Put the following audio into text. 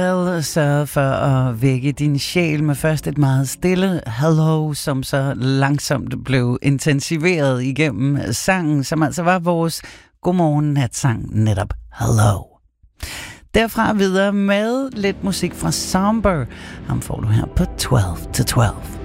Sørgede for at vække din sjæl med først et meget stille hello, som så langsomt blev intensiveret igennem sangen, som altså var vores godmorgen-natsang netop hello. Derfra videre med lidt musik fra Somber. Ham får du her på 12 to 12.